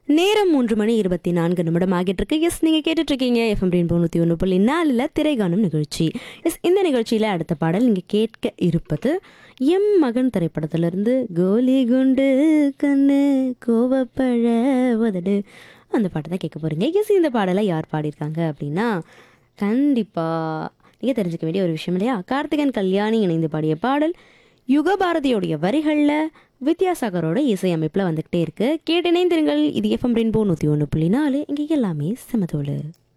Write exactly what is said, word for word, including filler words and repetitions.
நேரம் மூன்று மணி இருபத்தி நான்கு நிமிடம் ஆகிட்டு இருக்கு. எஸ், நீங்கள் கேட்டுட்ருக்கீங்க எஃப்எம் ரெயின்போ தொண்ணூற்றி ஒன்று புள்ளி நாலில் திரைகாணும் நிகழ்ச்சி. எஸ், இந்த நிகழ்ச்சியில் அடுத்த பாடல் நீங்கள் கேட்க இருப்பது எம் மகன் திரைப்படத்திலிருந்து கோலி குண்டு கண்ணு கோவப்பழ உதடு, அந்த பாட்டை தான் கேட்க போகிறீங்க. எஸ், இந்த பாடலை யார் பாடியிருக்காங்க அப்படின்னா, கண்டிப்பாக நீங்கள் தெரிஞ்சுக்க வேண்டிய ஒரு விஷயம் இல்லையா, கார்த்திகன் கல்யாணி இணைந்து பாடிய பாடல் யுகபாரதியோடைய வரிகளில் வித்யாசாகரோட இசையமைப்பில் வந்துக்கிட்டே இருக்குது. கேட்டு இணைந்திருங்கள். இது எஃப்எம் ரெயின்போ நூற்றி ஒன்று புள்ளி நாலு, இங்கே எல்லாமே சமதோடு.